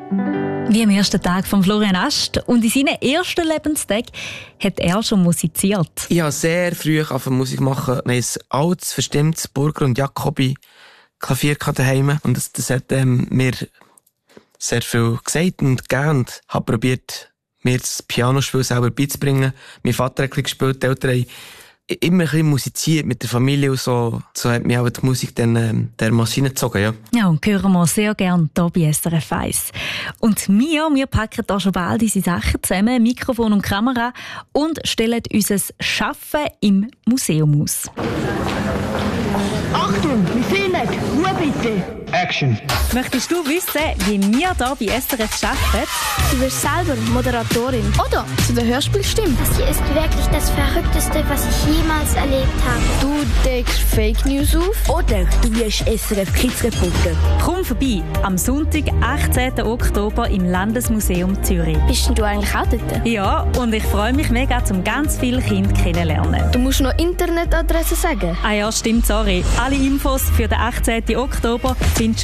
Wie am ersten Tag von Florian Ast. Und in seinen ersten Lebenstag hat er schon musiziert. Ich habe sehr früh angefangen Musik machen. Wir haben ein altes, verstimmtes Burger- und Jacobi Klavier daheim. Und das hat mir sehr viel gesagt und gegeben. Und habe probiert, mir das Pianospiel selber beizubringen. Mein Vater hat ein bisschen gespielt, die Eltern haben immer ein bisschen musiziert mit der Familie und so. So hat mich auch die Musik dann der Maschine gezogen, ja. Ja, und hören wir sehr gerne hier bei SRF 1. Und wir packen da schon bald unsere Sachen zusammen, Mikrofon und Kamera, und stellen unser Schaffen im Museum aus. Achtung, wir filmen! Ruhe bitte! Action! Möchtest du wissen, wie wir hier bei SRF arbeiten? Du wirst selber Moderatorin oder zu der Hörspielstimme. Das hier ist wirklich das Verrückteste, was ich jemals erlebt habe. Du deckst Fake News auf Oder du wirst SRF Kids Reporter. Komm vorbei am Sonntag, 18. Oktober im Landesmuseum Zürich. Bist denn du eigentlich auch dort? Ja, und ich freue mich mega, um ganz viele Kinder kennenlernen. Du musst noch Internetadresse sagen. Ah ja, stimmt, sorry. Alle Infos für den 18. Oktober